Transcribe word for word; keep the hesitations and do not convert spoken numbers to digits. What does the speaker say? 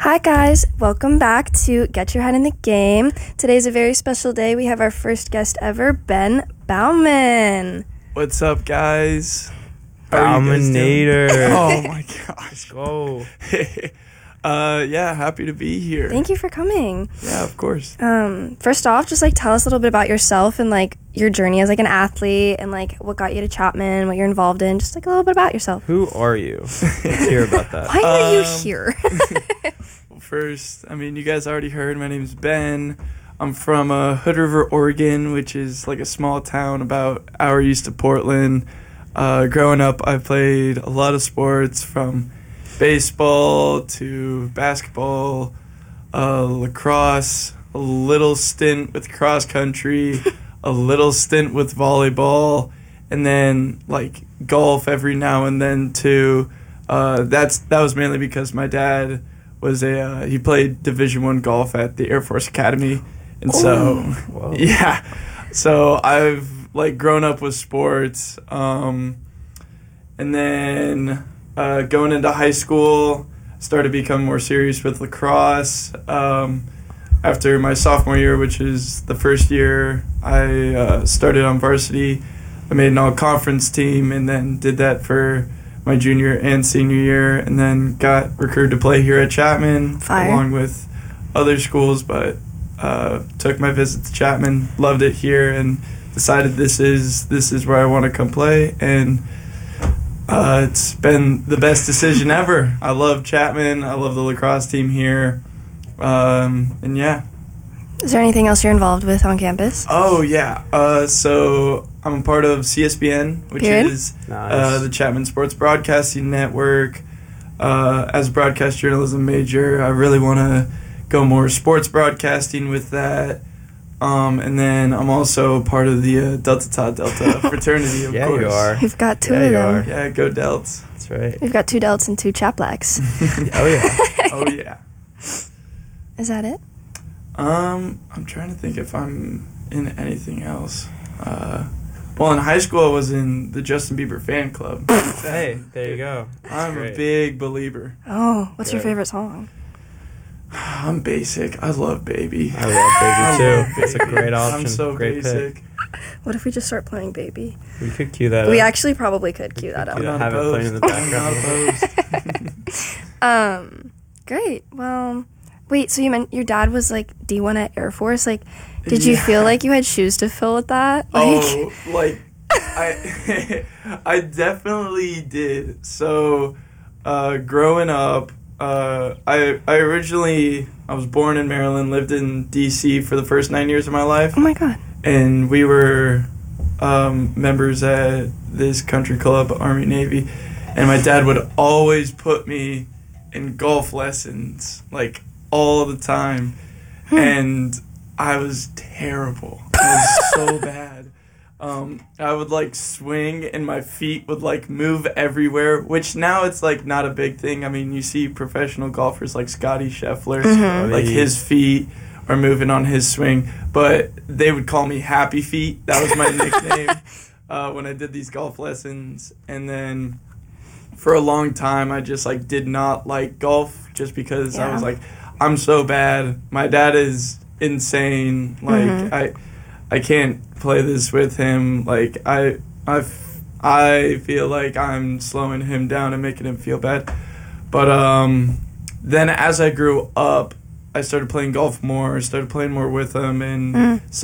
Hi guys, welcome back to Get Your Head in the Game. Today's a very special day. We have our first guest ever, Ben Bauman. What's up, guys? How are you guys doing? Bauminator. Oh my gosh. Go. uh, yeah, happy to be here. Thank you for coming. Yeah, of course. Um, first off, just like tell us a little bit about yourself and like your journey as like an athlete and like what got you to Chapman, what you're involved in. Just like a little bit about yourself. Who are you? Let's hear about that. Why are you Um, here? Well, first, I mean, you guys already heard. My name's Ben. I'm from uh, Hood River, Oregon, which is like a small town about an hour east of Portland. Uh, growing up, I played a lot of sports from baseball to basketball, uh, lacrosse, a little stint with cross country, a little stint with volleyball, and then like golf every now and then too. Uh, that's that was mainly because my dad was a uh, he played Division One golf at the Air Force Academy, and so Whoa. yeah, so I've like grown up with sports, um, and then uh, going into high school, started to become more serious with lacrosse. Um, after my sophomore year, which is the first year I uh, started on varsity, I made an all-conference team, and then did that for my junior and senior year, and then got recruited to play here at Chapman Fire. along with other schools, but uh, took my visit to Chapman, loved it here, and decided this is this is where I want to come play, and uh, it's been the best decision ever. I love Chapman. I love the lacrosse team here, um, and yeah. Is there anything else you're involved with on campus? Oh yeah. Uh, so I'm a part of C S B N, which Period. is Nice. uh, the Chapman Sports Broadcasting Network. Uh, as a broadcast journalism major, I really want to go more sports broadcasting with that. Um, and then I'm also part of the uh, Delta Tau Delta fraternity, of Yeah, course. you are. We've got two Yeah, of you them. are. Yeah, go Delts. That's right. We've got two delts and two chaplacs. Oh, yeah. Oh yeah. Is that it? Um, I'm trying to think if I'm in anything else. Uh, well, in high school, I was in the Justin Bieber fan club. Hey, there you go. I'm great. a big believer. Oh, what's your Good. favorite song? I'm basic. I love Baby. I love Baby, too. love It's a Baby. great option. I'm so great basic. pick. What if we just start playing Baby? We could cue that We up. actually probably could cue that I'm Cue up. that. not Have it playing in the opposed. I'm not opposed. Um, great. Well, wait, so you meant your dad was like D one at Air Force? Like, did you Yeah. feel like you had shoes to fill with that? Like, Oh, like I, I definitely did. So, uh, growing up, uh, I I originally I was born in Maryland, lived in D C for the first nine years of my life, oh my God. and we were um, members at this country club, Army Navy, and my dad would always put me in golf lessons, like all the time, and I was terrible. I was so bad. Um, I would like swing and my feet would like move everywhere, which now it's like not a big thing. I mean, you see professional golfers like Scotty Scheffler, like his feet are moving on his swing, but they would call me Happy Feet. That was my nickname uh, when I did these golf lessons. And then for a long time, I just like did not like golf just because I Yeah. was like, I'm so bad. My dad is insane. Like Mhm. I, I can't play this with him. Like I, I, f- I feel like I'm slowing him down and making him feel bad. But um, then as I grew up, I started playing golf more. Started playing more with him and. Mm.